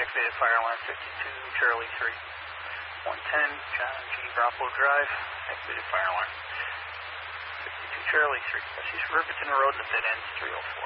activated fire alarm 52 Charlie 3. 110 John G. Bravo Drive, activated fire alarm. 52 Charlie 3. West Riverton Road, the dead ends 304.